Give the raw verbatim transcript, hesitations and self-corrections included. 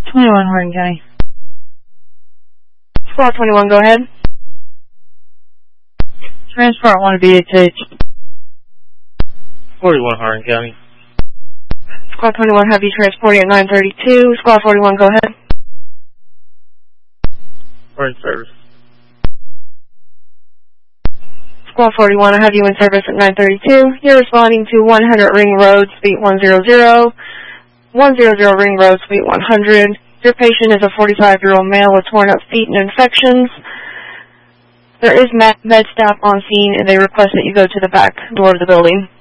twenty-one, Hardin County. Squad twenty-one, go ahead. Transport one to B H H. forty-one, Hardin County. Squad twenty-one, have you transporting at nine thirty-two. Squad forty-one, go ahead. We're in service. Squad forty-one, I have you in service at nine thirty-two. You're responding to one hundred Ring Road, Suite one hundred. one hundred Ring Road, Suite one hundred. Your patient is a forty-five-year-old male with torn-up feet and infections. There is med staff on scene, and they request that you go to the back door of the building.